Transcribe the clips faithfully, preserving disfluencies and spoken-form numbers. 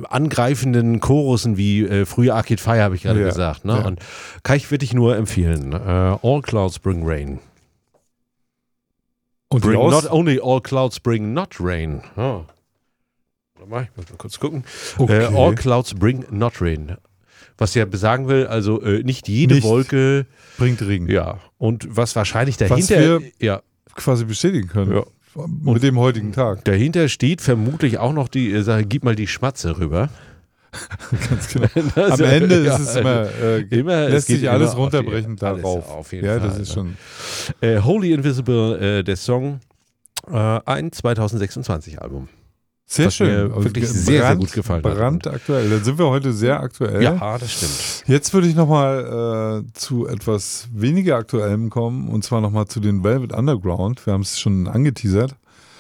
angreifenden Chorussen wie äh, früher Arcade Fire, habe ich gerade Ja, gesagt. Ne? ja. Und kann ich wirklich nur empfehlen. Äh, All Clouds Bring Rain. Und die Bring Aus- not only all clouds bring not rain. Oh. Warte mal, ich muss mal kurz gucken. Okay. Äh, all clouds bring not rain. Was ja besagen will, also äh, nicht jede Nicht Wolke bringt Regen. Ja, und was wahrscheinlich Was dahinter, wir ja, quasi bestätigen können. Ja. Mit dem heutigen Tag. dahinter steht vermutlich auch noch die äh, Sache, gib mal die Schmatze rüber. Ganz genau. Das, Am Ende ja, ist es immer, äh, immer es lässt geht sich alles immer auf runterbrechen die- alles darauf. auf jeden ja, Fall, das ist ne? schon. Äh, Holy Invisible, äh, der Song, äh, ein zweitausendsechsundzwanzig Album. Sehr was schön. mir wirklich sehr, sehr gut gefallen hat. Brandaktuell. Dann sind wir heute sehr aktuell. Ja, das stimmt. Jetzt würde ich nochmal äh, zu etwas weniger Aktuellem kommen, und zwar nochmal zu den Velvet Underground. Wir haben es schon angeteasert.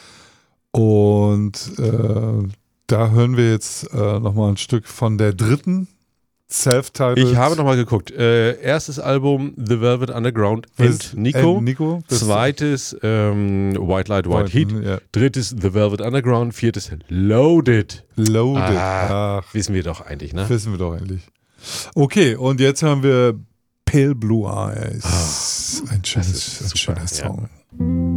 Und äh, da hören wir jetzt äh, nochmal ein Stück von der dritten Self-Titled. Ich habe nochmal geguckt. Äh, erstes Album The Velvet Underground Das- and Nico. and Nico. Das- Zweites ähm, White Light, White Heat. Ja. Drittes The Velvet Underground. Viertes Loaded. Loaded. Ah, Ach, wissen wir doch eigentlich, ne? wissen wir doch endlich. Okay, und jetzt hören wir Pale Blue Eyes. ein schönes, ist ein super, schöner ja. Song.